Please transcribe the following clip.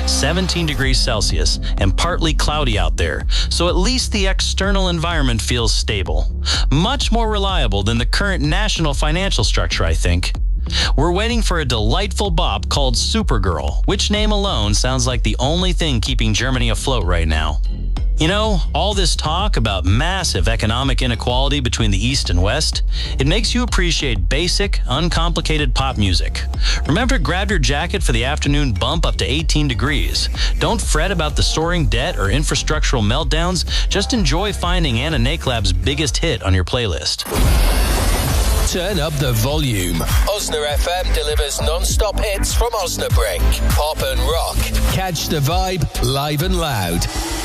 17 degrees Celsius, and partly cloudy out there, so at least the external environment feels stable. Much more reliable than the current national financial structure, I think. We're waiting for a delightful bop called Supergirl, which name alone sounds like the only thing keeping Germany afloat right now. You know, all this talk about massive economic inequality between the East and West, it makes you appreciate basic, uncomplicated pop music. Remember to grab your jacket for the afternoon bump up to 18 degrees. Don't fret about the soaring debt or infrastructural meltdowns. Just enjoy finding Anna Naklab's biggest hit on your playlist. Turn up the volume. Osna FM delivers non-stop hits from Osnabrück. Pop and rock. Catch the vibe live and loud.